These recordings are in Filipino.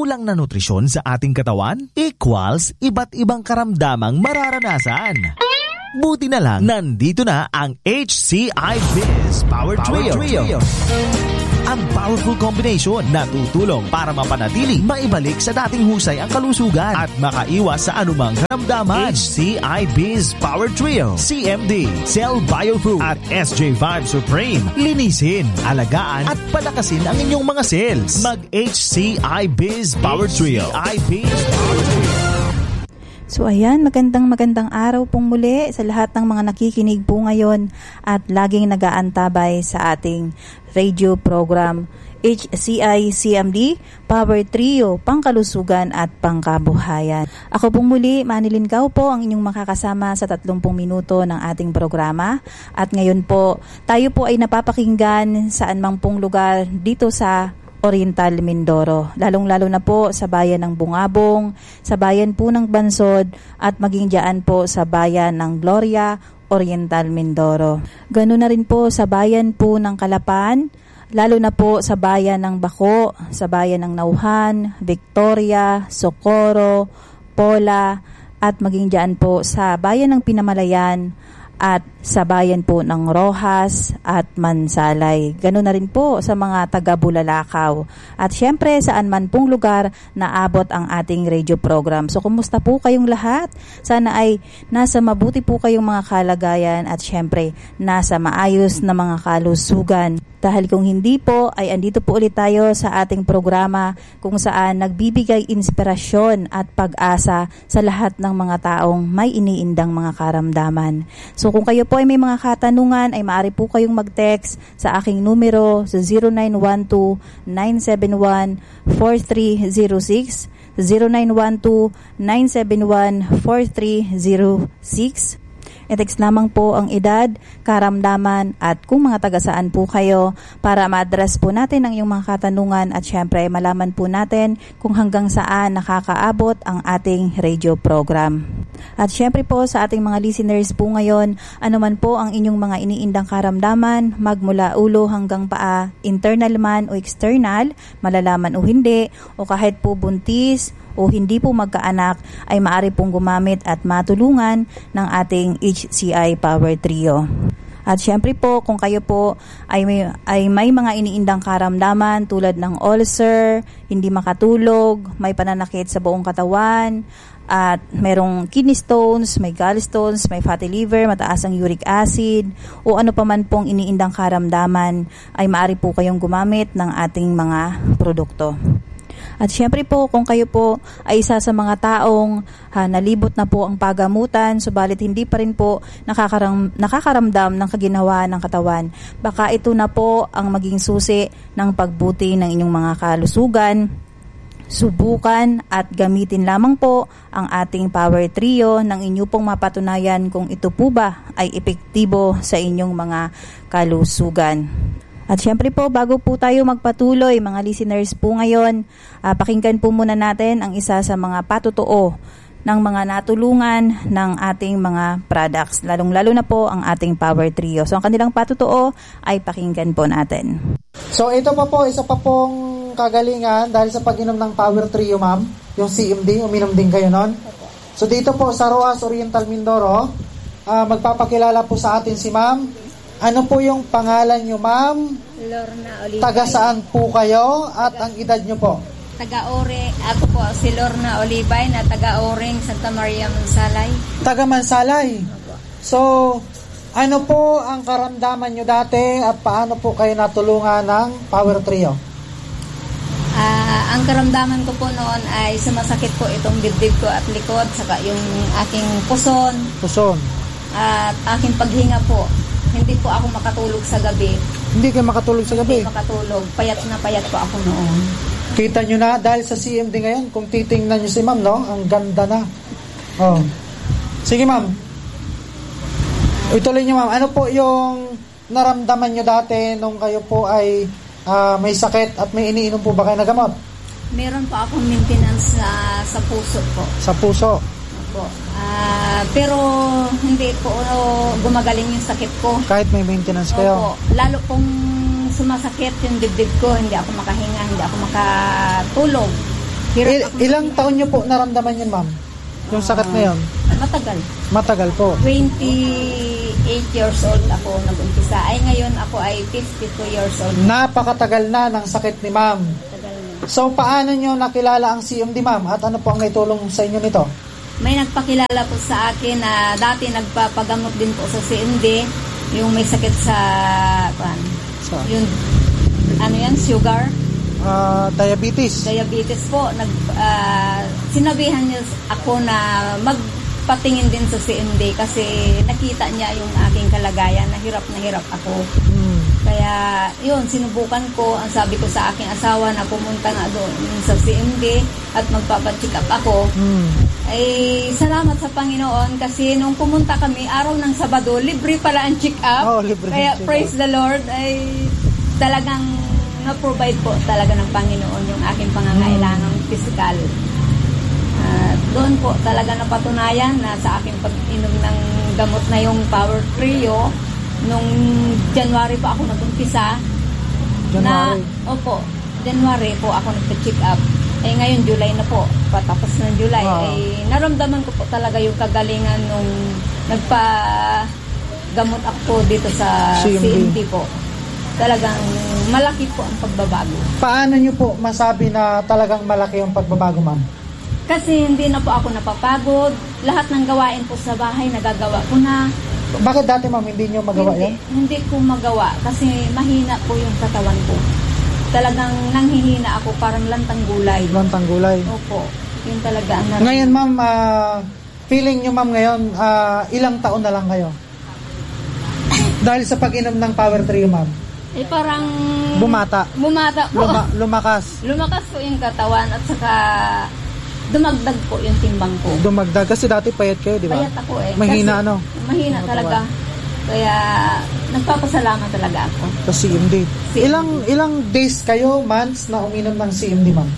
kulang na nutrisyon sa ating katawan equals iba't ibang karamdamang mararanasan. Buti na lang, nandito na ang HCI Biz Power Trio. Ang powerful combination na tutulong para mapanatili, maibalik sa dating husay ang kalusugan at makaiwas sa anumang karamdaman. HCI Biz Power Trio, CMD, Cell Biofood at SJ5 Supreme. Linisin, alagaan at palakasin ang inyong mga cells. Mag-HCI Biz Power Trio. So ayan, magandang araw pong muli sa lahat ng mga nakikinig po ngayon at laging nag-aantabay sa ating radio program HCI CMD Power Trio, pangkalusugan at pangkabuhayan. Ako pong muli, Manilyn Gao po ang inyong makakasama sa 30 minuto ng ating programa. At ngayon po, tayo po ay napapakinggan saan mang pong lugar dito sa Oriental Mindoro, lalong-lalo na po sa bayan ng Bungabong, sa bayan po ng Bansod at maging diyan po sa bayan ng Gloria, Oriental Mindoro. Ganoon na rin po sa bayan po ng Calapan, lalo na po sa bayan ng Bako, sa bayan ng Nauhan, Victoria, Socorro, Pola at maging diyan po sa bayan ng Pinamalayan at sa bayan po ng Rojas at Mansalay. Ganoon na rin po sa mga taga-Bulalakaw. At syempre saan man pong lugar naabot ang ating radio program. So kumusta po kayong lahat? Sana ay nasa mabuti po kayong mga kalagayan at syempre nasa maayos na mga kalusugan. Dahil kung hindi po, ay andito po ulit tayo sa ating programa kung saan nagbibigay inspirasyon at pag-asa sa lahat ng mga taong may iniindang mga karamdaman. So kung kayo po ay may mga katanungan, ay maaari po kayong mag-text sa aking numero sa 0912-971-4306, 0912-971-4306. I-text lamang po ang edad, karamdaman at kung mga taga-saan po kayo para ma-address po natin ang iyong mga katanungan at syempre malaman po natin kung hanggang saan nakakaabot ang ating radio program. At syempre po sa ating mga listeners po ngayon, anuman po ang inyong mga iniindang karamdaman, magmula ulo hanggang paa, internal man o external, malalaman o hindi, o kahit po buntis o hindi po magkaanak, ay maaari pong gumamit at matulungan ng ating HCI Power Trio. At syempre po, kung kayo po ay may mga iniindang karamdaman tulad ng ulcer, hindi makatulog, may pananakit sa buong katawan, at merong kidney stones, may gallstones, may fatty liver, mataas ang uric acid, o ano pa man pong iniindang karamdaman, ay maaari po kayong gumamit ng ating mga produkto. At syempre po, kung kayo po ay isa sa mga taong nalibot na po ang pagamutan, subalit hindi pa rin po nakakaramdam ng kaginawa ng katawan, baka ito na po ang maging susi ng pagbuti ng inyong mga kalusugan. Subukan at gamitin lamang po ang ating Power Trio nang inyo pong mapatunayan kung ito po ba ay epektibo sa inyong mga kalusugan. At syempre po, bago po tayo magpatuloy, mga listeners po ngayon, pakinggan po muna natin ang isa sa mga patutuo ng mga natulungan ng ating mga products, lalong-lalo na po ang ating Power Trio. So ang kanilang patutuo ay pakinggan po natin. So ito pa po, isa pa pong kagalingan dahil sa pag-inom ng Power Trio, ma'am, yung CMD, uminom din kayo nun. So dito po sa Rojas, Oriental Mindoro, magpapakilala po sa atin si ma'am. Ano po yung pangalan nyo, ma'am? Lorna Olivay. Taga saan po kayo at ang edad nyo po? Taga-Ore. Ako po si Lorna Olivay na taga-Oreng, Santa Maria, Mansalay. Taga Mansalay. So, ano po ang karamdaman nyo dati at paano po kayo natulungan ng Power Trio? Ang karamdaman ko po noon ay sumasakit po itong dibdib ko at likod, saka yung aking puson. At aking paghinga po. Hindi po ako makatulog sa gabi. Hindi kayo makatulog sa gabi? Hindi makatulog. Payat na payat po ako noon. Kita nyo na, dahil sa CMD ngayon, kung titingnan nyo si ma'am, no? Ang ganda na. Oh. Sige, ma'am. Ituloy nyo, ma'am. Ano po yung naramdaman nyo dati nung kayo po ay may sakit at may iniinom po ba kayo na gamot? Meron po akong maintenance sa puso po. Sa puso? Po. Pero hindi po gumagaling yung sakit ko. Kahit may maintenance kayo? Opo. Lalo pong sumasakit yung dibdib ko, hindi ako makahinga, hindi ako makatulog. Hirap Ilang taon niyo po naramdaman yun, ma'am? Yung sakit na yun? Matagal. Matagal po. 28 years old ako nag-umpisa. Ay ngayon ako ay 52 years old. Napakatagal na ng sakit ni ma'am. Tagal na. So, paano nyo nakilala ang CMD, ma'am? At ano po ang naitulong sa inyo nito? May nagpakilala po sa akin na dati nagpapagamot din po sa CMD, yung may sakit sa yung sugar, Diabetes. diabetes po. Sinabihan niya ako na magpatingin din sa CMD kasi nakita niya yung aking kalagayan, na hirap ako. Kaya yun, sinubukan ko. Ang sabi ko sa aking asawa na pumunta nga doon sa CMD at magpapacheck up ako. Ay salamat sa Panginoon kasi nung pumunta kami araw ng Sabado, libre pala ang check up. Kaya praise the Lord, ay talagang na-provide po talaga ng Panginoon yung aking pangangailangang physical. Doon po talaga napatunayan na sa aking pag-inom ng gamot na yung Power Trio. Nung January pa ako nag-umpisa. January po ako nagpa-check up. Eh ngayon July na po, patapos ng July. Eh naramdaman ko po talaga yung kagalingan nung nagpa-gamot ako dito sa CMD po. Talagang malaki po ang pagbabago. Paano nyo po masabi na talagang malaki yung pagbabago, ma'am? Kasi hindi na po ako napapagod. Lahat ng gawain po sa bahay nagagawa ko na. Bakit dati, ma'am, hindi nyo magawa yan? Hindi ko magawa kasi mahina po yung katawan ko. Talagang nanghihina ako, parang lantang gulay. Lantang gulay? Opo. Yun talaga ang ngayon, ma'am, feeling nyo, ma'am, ngayon, ilang taon na lang kayo? Dahil sa pag-inom ng Power Trio, ma'am? Eh parang... Bumata po. Lumakas. Lumakas po yung katawan at saka dumagdag po yung timbang ko. Dumagdag kasi dati payat kayo, di ba? Payat ako eh. Mahina kasi, mahina talaga. Kaya nagpapasalamat talaga ako. Sa CMD. Ilang days kayo, months na uminom ng CMD, ma'am?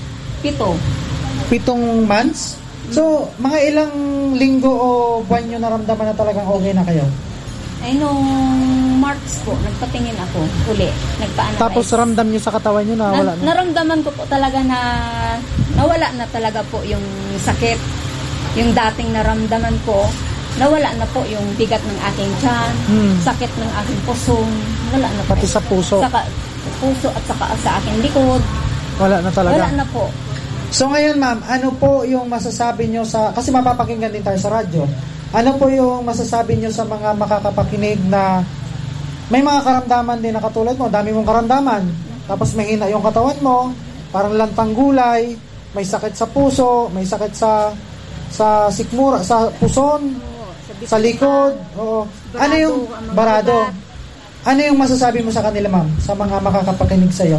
7 months? So, mga ilang linggo o buwan nyo naramdaman na talagang okay na kayo? Ay, nung March po, nagpatingin ako uli. Nagpa-analyze. Tapos ramdam nyo sa katawan nyo na wala na? Naramdaman ko po talaga na nawala na talaga po yung sakit. Yung dating naramdaman ko, nawala na po yung bigat ng aking tiyan, sakit ng aking puso, wala na po. Pati sa puso? Puso at saka sa aking likod. Wala na talaga? Wala na po. So ngayon, ma'am, ano po yung masasabi nyo sa, kasi mapapakinggan din tayo sa radyo, ano po yung masasabi nyo sa mga makakapakinig na may mga karamdaman din na katulad mo, dami mong karamdaman, tapos mahina yung katawan mo, parang lantang gulay, may sakit sa puso, may sakit sa sikmura, sa puson, sa likod, ano yung barado? Ano yung masasabi mo sa kanila, ma'am, sa mga makakapakinig sa iyo?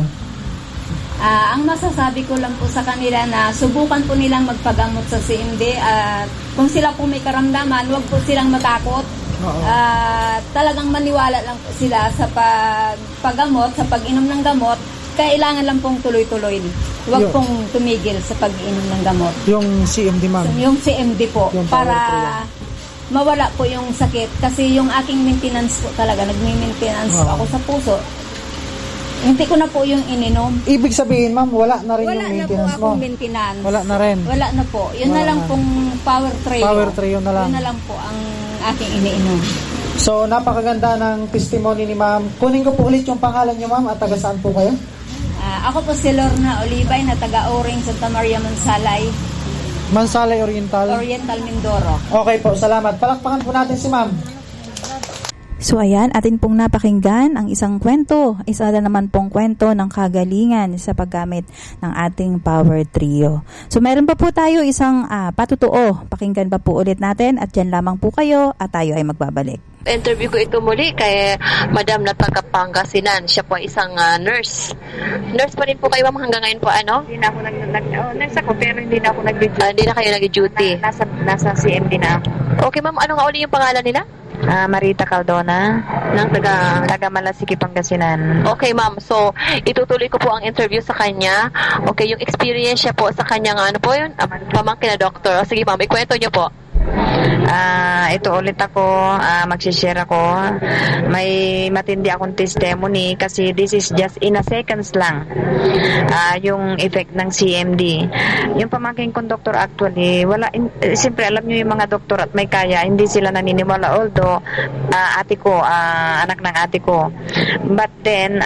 Ang masasabi ko lang po sa kanila na subukan po nilang magpagamot sa CMD at kung sila po may karamdaman, huwag po silang matakot. Talagang maniwala lang po sila sa paggamot, sa pag-inom ng gamot. Kailangan lang pong tuloy-tuloy. Huwag pong tumigil sa pag-inom ng gamot. Yung CMD, ma'am? Yung CMD po. Yung para mawala po yung sakit. Kasi yung aking maintenance po talaga, nagme-maintenance po ako sa puso. Hindi ko na po yung ininom. Ibig sabihin, ma'am, wala na rin yung maintenance mo? Wala na po akong maintenance. Wala na rin? Wala na po. Yun na lang pong Power Trio. Power Trio na lang. Yun na lang po ang aking iniinom. So, napakaganda ng testimony ni ma'am. Kunin ko po ulit yung pangalan niyo, ma'am, at taga saan po kayo? Ako po si Lorna Olivay, na taga-Oring, Santa Maria, Mansalay. Mansalay Oriental? Oriental, Mindoro. Okay po, salamat. Palakpakan po natin si ma'am. So ayan, atin pong napakinggan ang isang kwento, isa na naman pong kwento ng kagalingan sa paggamit ng ating Power Trio. So meron pa po tayo isang patutuo, pakinggan pa po ulit natin at dyan lamang po kayo at tayo ay magbabalik. Interview ko ito muli kay Madam Nataka Pangasinan. Siya po isang nurse. Nurse pa rin po kayo, ma'am, hanggang ngayon po, ano? Hindi na ako nurse ako, pero hindi na ako nag-duty. Hindi na kayo nag-duty? Nasa CMD na ako. Okay, ma'am, ano nga uli yung pangalan nila? Marita Caldona ng taga Malasiki, Pangasinan. Okay, ma'am. So, itutuloy ko po ang interview sa kanya. Okay, yung experience niya po sa kanyang ano po yun? Pamangkin na doktor. O, sige, ma'am, ikwento niyo po. Ito ulit ako, magsishare ako. May matindi akong testimony kasi this is just in a seconds lang yung effect ng CMD. Yung pamangkin kong doktor actually, siyempre alam nyo yung mga doktor at may kaya, hindi sila naniniwala. Although, ate ko, anak ng ate ko. But then,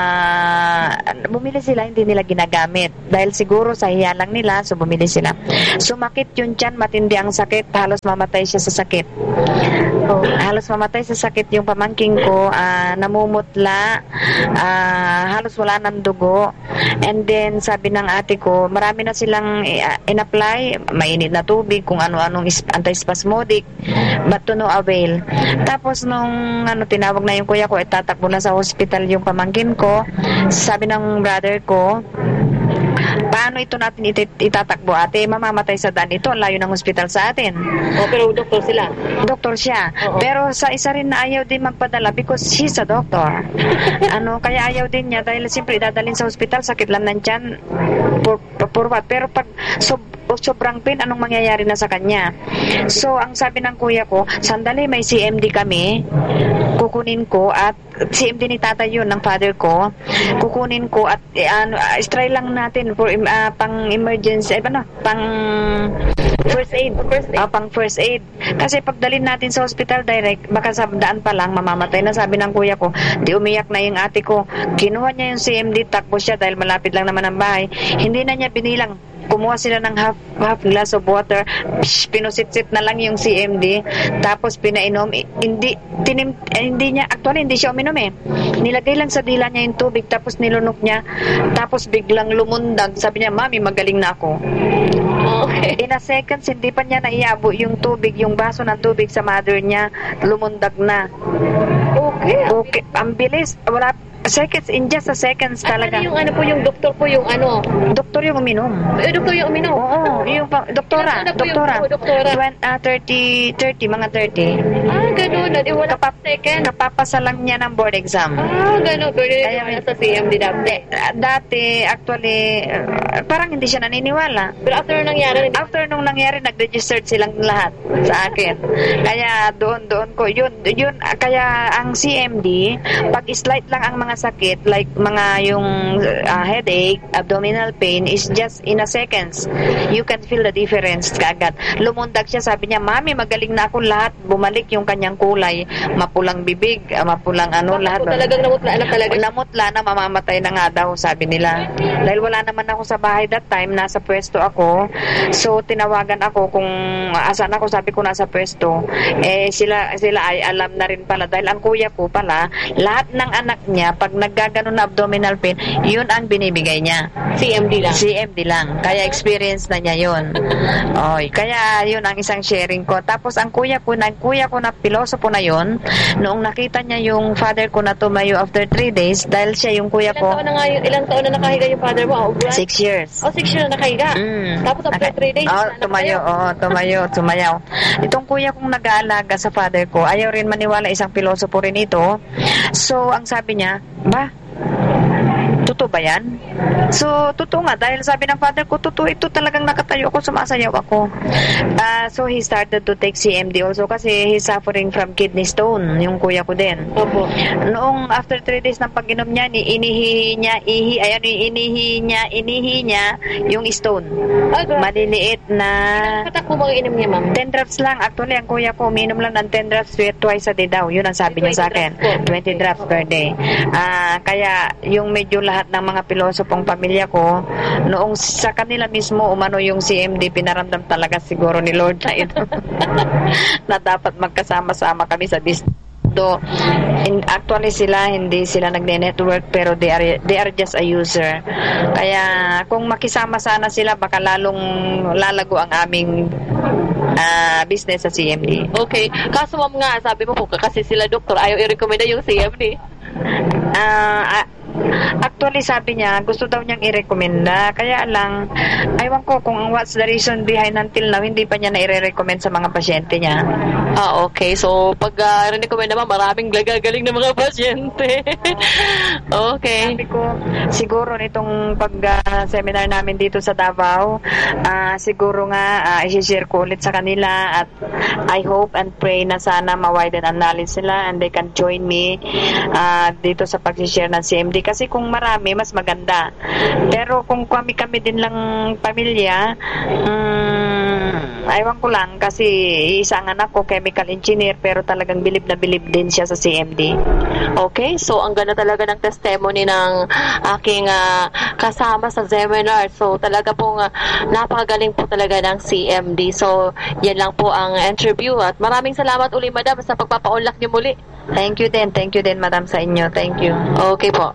bumili sila, hindi nila ginagamit. Dahil siguro sa hiya lang nila, so bumili sila. Sumakit yung tiyan, matindi ang sakit, halos mamatay siya sa sakit. Halos mamatay sa sakit yung pamangking ko, namumutla, halos wala ng dugo. And then sabi ng ate ko, marami na silang in-apply, mainit na tubig, kung ano-anong antispasmodic, but to no avail. Tapos nung tinawag na yung kuya ko, tatakbo na sa hospital yung pamangkin ko, sabi ng brother ko, paano ito natin itatakbo, ate? Mamamatay sa daan ito. Ang layo ng hospital sa atin. Pero doktor sila? Doktor siya. Pero sa isa rin na ayaw din magpadala because she's a doctor. Kaya ayaw din niya dahil siyempre dadalhin sa hospital, sakit lang ng tiyan. For what? Pero pag sobrang pain, anong mangyayari na sa kanya? So, ang sabi ng kuya ko, sandali, may CMD kami, kukunin ko at CMD ni tatay yun, ng father ko, kukunin ko at try lang natin for pang emergency, pang first aid. Pang first aid. Kasi pagdalhin natin sa hospital direct, baka sa daan pa lang, mamamatay na. Sabi ng kuya ko, di umiyak na yung ate ko. Kinuha niya yung CMD, takbo siya dahil malapit lang naman ang bahay. Hindi na niya binilang. Kumuha sila ng half glass of water, pinusit-sit na lang yung CMD, tapos pinainom. Hindi siya uminom eh. Nilagay lang sa dila niya yung tubig, tapos nilunok niya, tapos biglang lumundag. Sabi niya, mami, magaling na ako. Okay. In a seconds, hindi pa niya naiabo yung tubig, yung baso ng tubig sa mother niya, lumundag na. Okay. Ang bilis. Wala seconds, in just a seconds talaga. Yung yung doktor po yung Doktor yung uminom. Doktor yung uminom? Oo, yung doktora. 30, mga 30. Ganun. Di wala second. Kapapasa lang niya ng board exam. Ganun. Kaya sa CMD dati, actually, parang hindi siya naniniwala. Pero after nung nangyari, nag-registered silang lahat sa akin. Kaya doon ko, yun, kaya ang CMD, pag slight lang ang mga sakit, like mga yung headache, abdominal pain, is just in a seconds. You can feel the difference kaagad. Lumundag siya, sabi niya, mami, magaling na ako lahat. Bumalik yung kanyang kulay, mapulang bibig, mapulang lahat. Talagang namutla na talaga. Namutla na, mamamatay na nga daw, sabi nila. Dahil wala naman ako sa bahay that time, nasa pwesto ako. So, tinawagan ako kung asan ako, sabi ko nasa pwesto. Sila ay alam na rin pala. Dahil ang kuya ko pala, lahat ng anak niya, pag naggaganon na abdominal pain, yun ang binibigay niya. CMD lang. Kaya experience na niya yun. Kaya yun ang isang sharing ko. Tapos ang kuya ko na pilosopo na yun, noong nakita niya yung father ko na tumayo after 3 days, dahil siya yung kuya ko. Ilang taon na nakahiga yung father mo? 6 years. 6 years na nakahiga? Tapos after 3 days, tumayo. Itong kuya kong nag-aalaga sa father ko, ayaw rin maniwala, isang pilosopo rin ito. So, ang sabi niya, totoo ba yan? So, totoo nga. Dahil sabi ng father ko, totoo ito, talagang nakatayo ako, sumasayaw ako. So, he started to take CMD also kasi he's suffering from kidney stone, yung kuya ko din. Opo. Noong after 3 days ng pag-inom niya, inihi niya yung stone. Maliliit na... Ilang patak po mga inom niya, ma'am? 10 drops lang. Actually, ang kuya ko, uminom lang ng 10 drops twice a day daw. Yun ang sabi niya sa akin. 20 drops per day. Kaya, yung medyo lahat ng mga pilosopong pamilya ko, noong sa kanila mismo umano yung CMD, pinaramdam talaga siguro ni Lord na ito na dapat magkasama-sama kami sa dito. Actually hindi sila nagne-network, pero they are just a user. Kaya kung makisama sana sila, baka lalong lalago ang aming business sa CMD. Okay. Kaso ma'am nga, sabi mo po kasi sila doktor ayaw i-recommenda yung CMD. Actually, sabi niya, gusto daw niyang i-recommenda. Kaya lang, aywan ko kung what's the reason behind until now, hindi pa niya na-recommend sa mga pasyente niya. Okay. So, pag recommend naman, maraming gagaling ng mga pasyente. Okay. Sabi ko, siguro nitong pag-seminar namin dito sa Davao, siguro nga, i-share ko ulit sa kanila at I hope and pray na sana ma-widen ang knowledge nila and they can join me dito sa pag-share ng CMD. Kasi kung marami, mas maganda. Pero kung kami din lang pamilya, aywan ko lang kasi isa ang anak ko, chemical engineer, pero talagang bilib na bilib din siya sa CMD. Okay, so ang ganda talaga ng testimony ng aking kasama sa seminar. So talaga pong napakagaling po talaga ng CMD. So yan lang po ang interview at maraming salamat uli, Madam, sa pagpapaunlak niyo muli. Thank you din, Madam, sa inyo. Thank you. Okay po.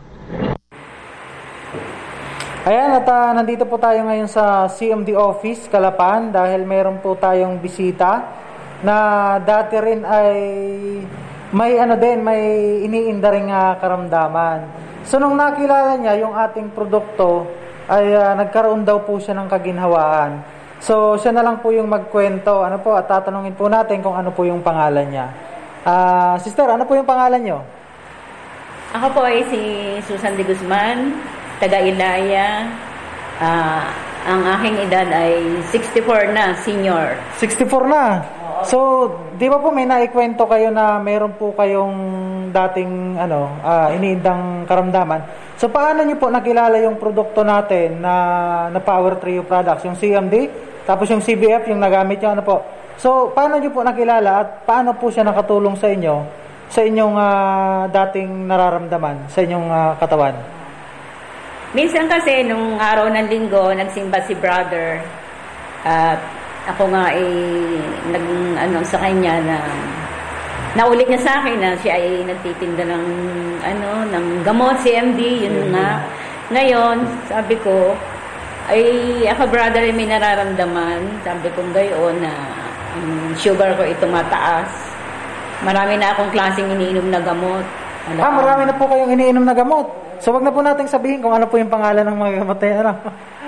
Ayan, at nandito po tayo ngayon sa CMD office, Calapan, dahil meron po tayong bisita na dati rin ay may may iniinda ring karamdaman. So nung nakilala niya yung ating produkto ay nagkaroon daw po siya ng kaginhawaan. So siya na lang po yung magkwento. At tatanungin po natin kung ano po yung pangalan niya. Sister, ano po yung pangalan niyo? Ako po ay si Susan de Guzman, taga Ilaya. Ang aking edad ay 64 na, senior. 64 na? So, di ba po may naikwento kayo na meron po kayong dating iniindang karamdaman? So, paano niyo po nakilala yung produkto natin na Power Trio products? Yung CMD, tapos yung CBF, yung nagamit niyo, po? So, paano niyo po nakilala at paano po siya nakatulong sa inyo, sa inyong dating nararamdaman, sa inyong katawan? Minsan kasi, nung araw ng linggo, nagsimba si brother at ako nga ay sa kanya na naulit niya sa akin na siya ay nagtitinda ng gamot, CMD, yun nga. Ngayon, sabi ko, ay ako brother ay may nararamdaman. Sabi ko gayon na sugar ko ay tumataas. Marami na akong klaseng iniinom na gamot. Marami na po kayong iniinom na gamot. So wag na po nating sabihin kung ano po yung pangalan ng mga gamot na yan.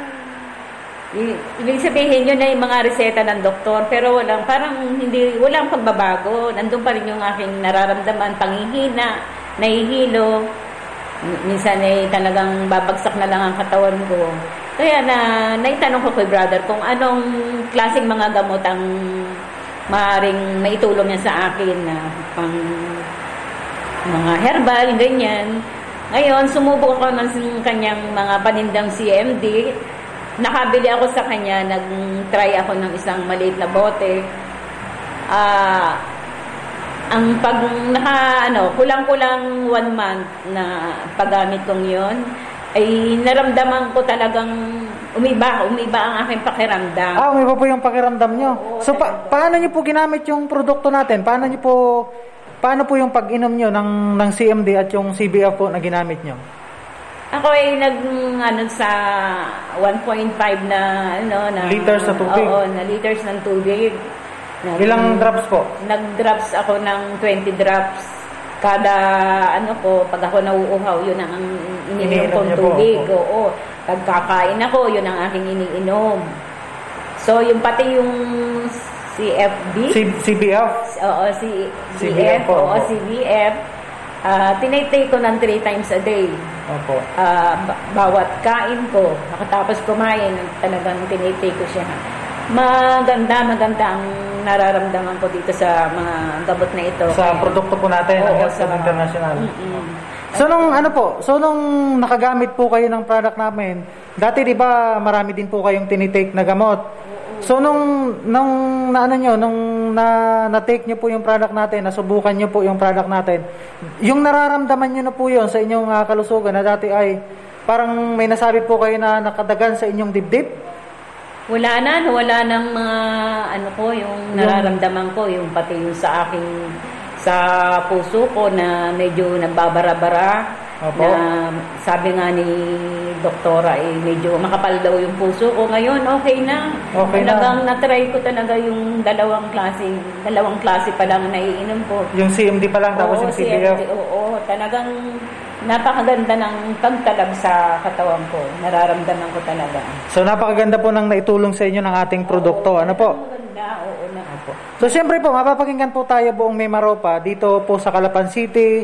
Ibig sabihin yun na yung mga reseta ng doktor, pero walang pagbabago. Nandun pa rin yung aking nararamdaman, panghihina, nahihilo. Minsan ay talagang babagsak na lang ang katawan ko. Kaya naitanong ko kay brother kung anong klaseng mga gamot ang maaaring maitulong niya sa akin na pang mga herbal, ganyan. Ngayon, sumubok ako ng kanyang mga panindang CMD. Nakabili ako sa kanya, nag-try ako ng isang maliit na bote. Ang kulang-kulang 1 month na paggamit kong yon, ay naramdaman ko talagang umiba ang aking pakiramdam. Umiba po yung pakiramdam nyo. Oo, so, paano nyo po ginamit yung produkto natin? Paano po yung pag-inom nyo ng CMD at yung CBF po na ginamit nyo? Ako ay sa 1.5 na liters na tubig. Oo, na liters ng tubig. Ilang drops po? Nag-drops ako ng 20 drops kada pag ako nauuhaw, yun ang iniinom kong tubig. Oo. Pagkakain ako, yun ang aking iniinom. So, yung pati yung CBF? Oo, CBF. Oo, CBF. Tinitake ko ng 3 times a day. Opo. Bawat kain ko, makatapos kumain, talagang tinitake ko siya. Maganda ang nararamdaman ko dito sa mga gamot na ito. Sa produkto po natin, ng Health International. So nung nakagamit po kayo ng product namin, dati di ba marami din po kayong tinitake na gamot? So nung na-take nyo po yung product natin, nasubukan nyo po yung product natin, yung nararamdaman nyo na po yun sa inyong kalusugan na dati ay parang may nasabi po kayo na nakadagan sa inyong dibdib? Wala nang mga yung nararamdaman ko, yung pati yung sa aking sa puso ko na medyo nagbabara-bara. Opo. Na sabi nga ni doktora medyo makapal daw yung puso ko. Ngayon okay na. Talagang na-try ko talaga yung dalawang klase pa lang naiinom ko. Yung CMD pa lang tapos yung CBF. Oo, talagang napakaganda ng pagtalab sa katawan ko. Nararamdaman ko talaga. So napakaganda po ng naitulong sa inyo ng ating produkto. Ano po? Maganda, oo na po. So siyempre po, mapapakinggan po tayo buong Mimaropa dito po sa Calapan City,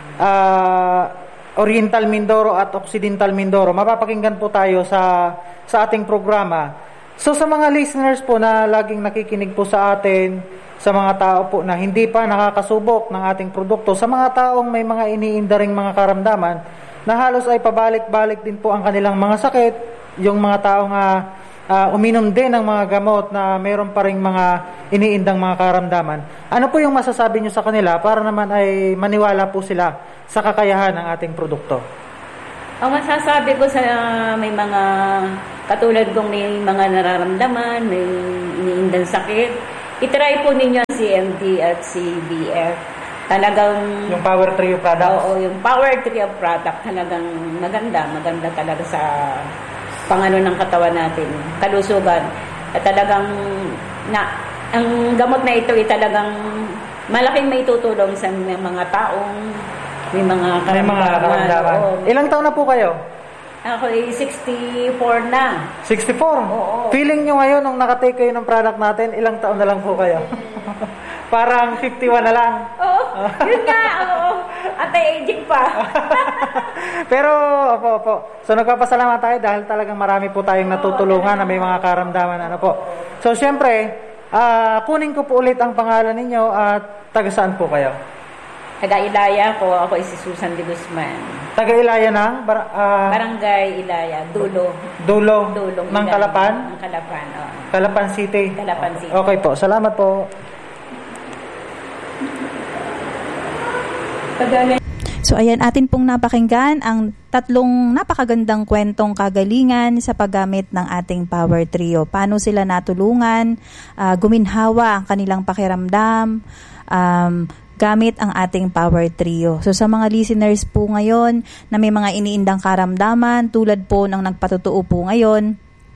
Oriental Mindoro at Occidental Mindoro. Mapapakinggan po tayo sa ating programa. So sa mga listeners po na laging nakikinig po sa atin, sa mga tao po na hindi pa nakakasubok ng ating produkto, sa mga taong may mga iniindaring mga karamdaman na halos ay pabalik-balik din po ang kanilang mga sakit, yung mga taong uminom din ng mga gamot na meron pa ring mga iniindang mga karamdaman. Ano po yung masasabi nyo sa kanila para naman ay maniwala po sila sa kakayahan ng ating produkto? Ang masasabi ko sa may mga katulad kong may mga nararamdaman, may iniindang sakit, itry po ninyo ang CMD at CBF. Talagang yung Power Trio product. Oo, yung Power Trio product talagang maganda talaga sa pangano ng katawan natin, kalusugan. At talagang ang gamot na ito ay talagang malaking may tutulong sa mga taong may mga karamdaman. Ilang taon na po kayo? Ako ay 64 na. 64? Oo. Feeling nyo ngayon nung nakatake kayo ng product natin, ilang taon na lang po kayo? Parang 51 na lang. Oo, yun nga, oo. Anti-aging pa. Pero, opo. So, nagpapasalamat tayo dahil talagang marami po tayong natutulungan na may mga karamdaman. Ano po. So, syempre, kunin ko po ulit ang pangalan ninyo at taga saan po kayo? Taga-Ilaya ko. Ako si Susan de Guzman. Taga-Ilaya ng? Barangay Ilaya. Dulo. Ng Calapan? Ng Calapan, oo. Calapan City? Calapan City. Okay po. Salamat po. So ayan, atin pong napakinggan ang tatlong napakagandang kwentong kagalingan sa paggamit ng ating Power Trio. Paano sila natulungan, guminhawa ang kanilang pakiramdam, gamit ang ating Power Trio. So sa mga listeners po ngayon na may mga iniindang karamdaman, tulad po ng nagpatotoo po ngayon,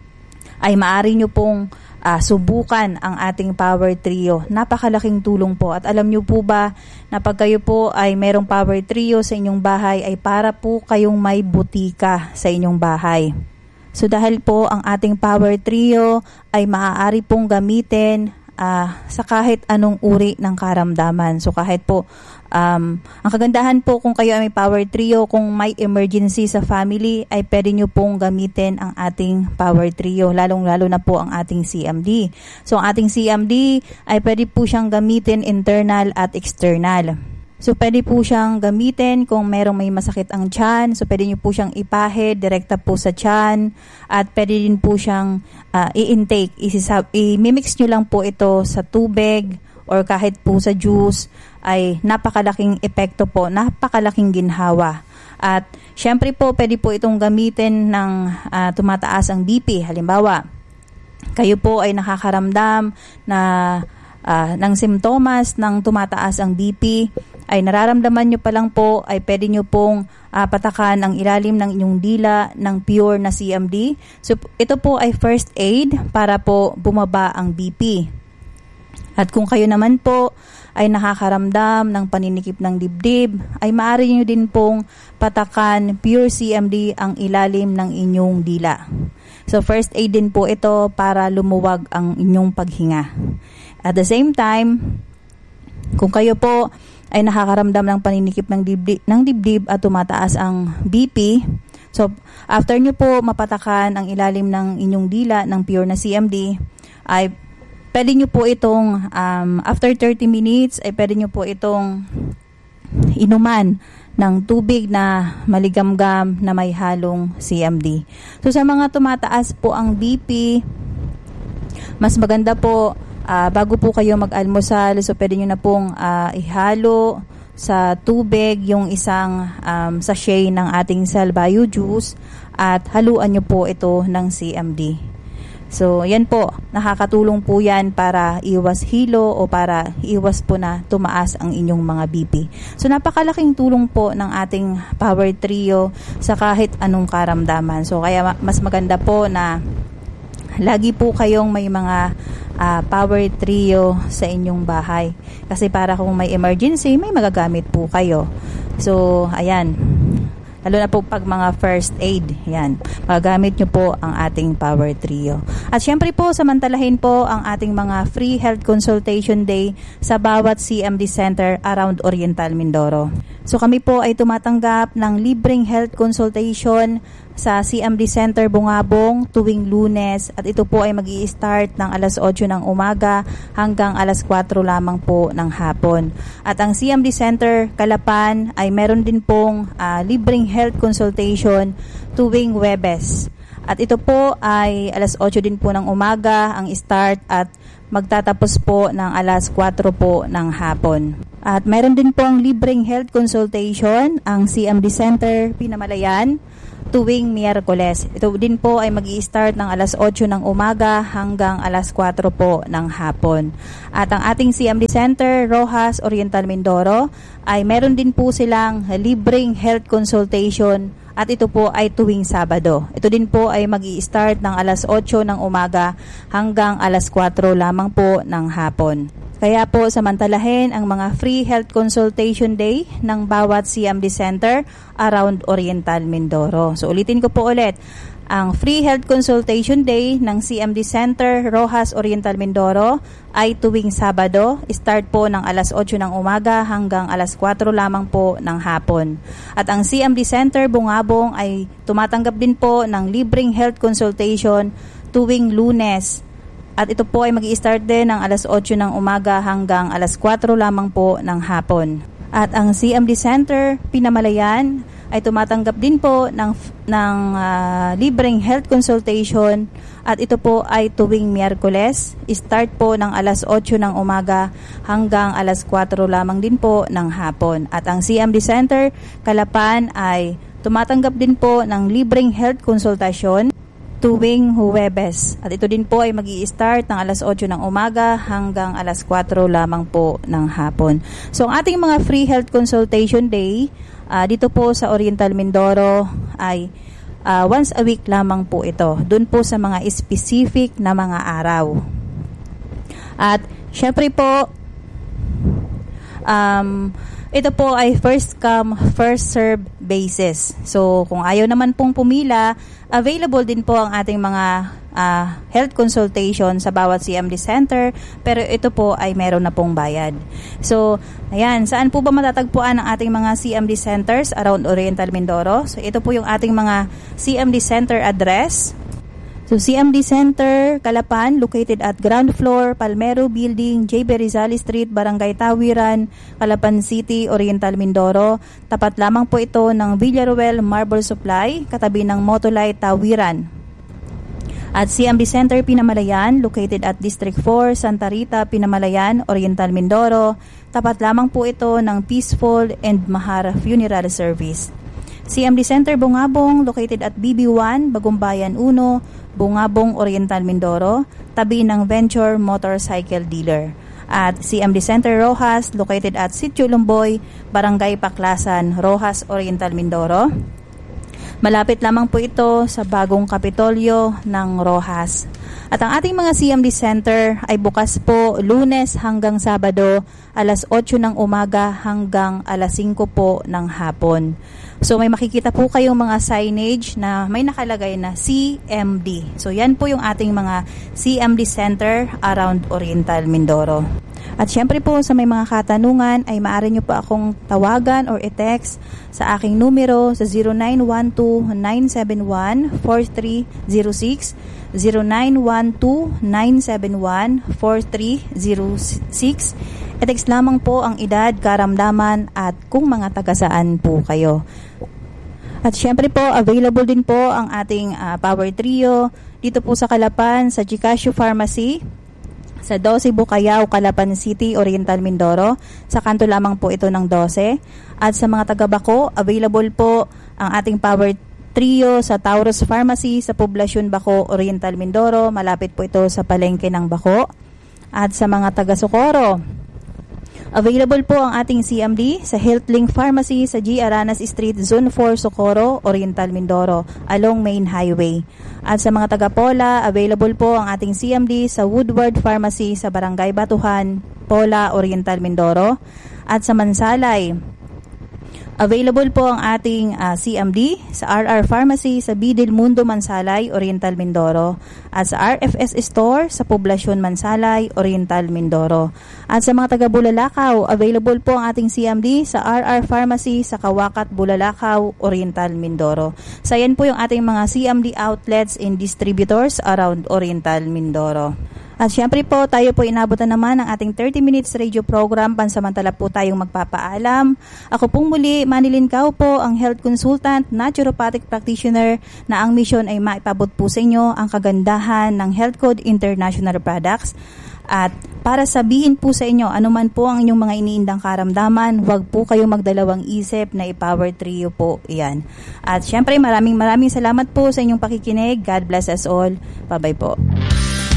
ay maaari nyo pong subukan ang ating Power Trio. Napakalaking tulong po. At alam nyo po ba na pag kayo po ay merong Power Trio sa inyong bahay ay para po kayong may butika sa inyong bahay. So dahil po ang ating Power Trio ay maaari pong gamitin sa kahit anong uri ng karamdaman. So kahit po, ang kagandahan po kung kayo ay may Power Trio, kung may emergency sa family, ay pwede nyo pong gamitin ang ating Power Trio, lalong-lalo na po ang ating CMD. So ang ating CMD ay pwede po siyang gamitin internal at external. So, pwede po siyang gamitin kung merong may masakit ang tiyan. So, pwede nyo po siyang ipahid, direkta po sa tiyan. At pwede din po siyang i-intake. I-mix nyo lang po ito sa tubig or kahit po sa juice. Ay napakalaking epekto po, napakalaking ginhawa. At syempre po, pwede po itong gamitin ng tumataas ang BP. Halimbawa, kayo po ay nakakaramdam na ng simptomas ng tumataas ang BP, ay nararamdaman nyo pa lang po, ay pwede nyo pong patakan ang ilalim ng inyong dila ng pure na CMD. So, ito po ay first aid para po bumaba ang BP. At kung kayo naman po ay nakakaramdam ng paninikip ng dibdib, ay maaari nyo din pong patakan pure CMD ang ilalim ng inyong dila. So, first aid din po ito para lumuwag ang inyong paghinga. At the same time, kung kayo po ay nakakaramdam ng paninikip ng dibdib at tumataas ang BP, so after nyo po mapatakan ang ilalim ng inyong dila ng pure na CMD, ay pwede nyo po itong, after 30 minutes, ay pwede nyo po itong inuman ng tubig na maligamgam na may halong CMD. So sa mga tumataas po ang BP, mas maganda po, bago po kayo mag-almusal, so pwede nyo na pong ihalo sa tubig yung isang sachet ng ating Salbayo juice at haluan nyo po ito ng CMD. So yan po, nakakatulong po yan para iwas hilo o para iwas po na tumaas ang inyong mga BP. So napakalaking tulong po ng ating Power Trio sa kahit anong karamdaman. So kaya mas maganda po na lagi po kayong may mga Power Trio sa inyong bahay. Kasi para kung may emergency, may magagamit po kayo. So, ayan. lalo na po pag mga first aid. Yan, magagamit nyo po ang ating Power Trio. At syempre po, samantalahin po ang ating mga free health consultation day sa bawat CMD Center around Oriental Mindoro. So kami po ay tumatanggap ng libreng health consultation sa CMD Center Bungabong tuwing Lunes, at ito po ay mag-i-start ng alas 8 ng umaga hanggang alas 4 lamang po ng hapon. At ang CMD Center Calapan ay meron din pong libreng health consultation tuwing Huwebes. At ito po ay alas 8 din po ng umaga ang start at magtatapos po ng alas 4 po ng hapon. At meron din po ang libreng health consultation ang CMD Center Pinamalayan tuwing Miyerkules. Ito din po ay mag-i-start ng alas 8 ng umaga hanggang alas 4 po ng hapon. At ang ating CMD Center, Rojas, Oriental Mindoro, ay meron din po silang libreng health consultation at ito po ay tuwing Sabado. Ito din po ay mag-i-start ng alas 8 ng umaga hanggang alas 4 lamang po ng hapon. Kaya po samantalahin ang mga free health consultation day ng bawat CMD Center around Oriental Mindoro. So ulitin ko po ulit, ang free health consultation day ng CMD Center Rojas Oriental Mindoro ay tuwing Sabado, start po ng alas 8 ng umaga hanggang alas 4 lamang po ng hapon. At ang CMD Center Bungabong ay tumatanggap din po ng libreng health consultation tuwing Lunes. At ito po ay mag-i-start din ng alas 8 ng umaga hanggang alas 4 lamang po ng hapon. At ang CMD Center Pinamalayan ay tumatanggap din po ng libreng health consultation at ito po ay tuwing Miyerkules. Start po ng alas 8 ng umaga hanggang alas 4 lamang din po ng hapon. At ang CMD Center Calapan ay tumatanggap din po ng libreng health consultation tuwing Huwebes. At ito din po ay mag-i-start ng alas 8 ng umaga hanggang alas 4 lamang po ng hapon. So ang ating mga free health consultation day dito po sa Oriental Mindoro ay once a week lamang po ito. Doon po sa mga specific na mga araw. At syempre po, ito po ay first come, first serve basis. So kung ayaw naman pong pumila, available din po ang ating mga health consultation sa bawat CMD Center, pero ito po ay meron na pong bayad. So, ayan, saan po ba matatagpuan ang ating mga CMD Centers around Oriental Mindoro? So, ito po yung ating mga CMD Center address. So, CMD Center, Calapan, located at ground floor, Palmero Building, J.B. Rizal Street, Barangay Tawiran, Calapan City, Oriental Mindoro. Tapat lamang po ito ng Villaruel Marble Supply, katabi ng Motolite Tawiran. At CMD Center Pinamalayan, located at District 4, Santa Rita, Pinamalayan, Oriental Mindoro. Tapat lamang po ito ng Peaceful and Mahar Funeral Service. CMD Center Bungabong, located at BB1, Bagumbayan 1, Bungabong, Oriental Mindoro, tabi ng Venture Motorcycle Dealer. At CMD Center Rojas, located at Sitio Lumboy, Barangay Paklasan, Rojas, Oriental Mindoro. Malapit lamang po ito sa bagong Kapitolyo ng Rojas. At ang ating mga CMD Center ay bukas po Lunes hanggang Sabado, alas 8 ng umaga hanggang alas 5 po ng hapon. So may makikita po kayong mga signage na may nakalagay na CMD. So yan po yung ating mga CMD Center around Oriental Mindoro. At syempre po sa may mga katanungan ay maaari nyo po akong tawagan or i-text sa aking numero sa 0912-971-4306, 0912-971-4306. I-text lamang po ang edad, karamdaman at kung mga taga-saan po kayo. At syempre po, available din po ang ating Power Trio dito po sa Calapan, sa Gcasio Pharmacy, sa 12 Bukayaw, Calapan City, Oriental Mindoro. Sa kanto lamang po ito ng 12. At sa mga taga-Bako, available po ang ating Power Trio sa Taurus Pharmacy sa Poblasyon Bako, Oriental Mindoro. Malapit po ito sa palengke ng Bako. At sa mga taga-Socorro, available po ang ating CMD sa HealthLink Pharmacy sa G. Aranas Street, Zone 4, Socorro, Oriental Mindoro, along Main Highway. At sa mga taga-Pola, available po ang ating CMD sa Woodward Pharmacy sa Barangay Batuhan, Pola, Oriental Mindoro. At sa Mansalay, Available po ang ating CMD sa RR Pharmacy sa Bidil Mundo Mansalay, Oriental Mindoro, at sa RFS Store sa Poblacion Mansalay, Oriental Mindoro. At sa mga taga Bulalakaw, available po ang ating CMD sa RR Pharmacy sa Kawakat, Bulalakaw, Oriental Mindoro. So yan po yung ating mga CMD outlets and distributors around Oriental Mindoro. At syempre po, tayo po inabutan naman ng ating 30 minutes radio program. Pansamantala po tayong magpapaalam. Ako pong muli, Manilyn Cao po, ang health consultant, naturopathic practitioner, na ang mission ay maipabot po sa inyo ang kagandahan ng Health Code International Products. At para sabihin po sa inyo, anuman po ang inyong mga iniindang karamdaman, huwag po kayong magdalawang isip na i-Power Trio po yan. At syempre, maraming salamat po sa inyong pakikinig. God bless us all. Bye-bye po.